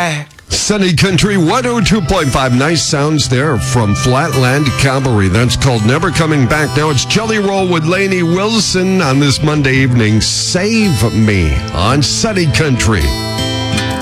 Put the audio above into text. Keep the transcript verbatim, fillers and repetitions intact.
back. Sunny Country one oh two point five. Nice sounds there from Flatland Cavalry. That's called Never Coming Back. Now it's Jelly Roll with Lainey Wilson on this Monday evening. Save Me on Sunny Country.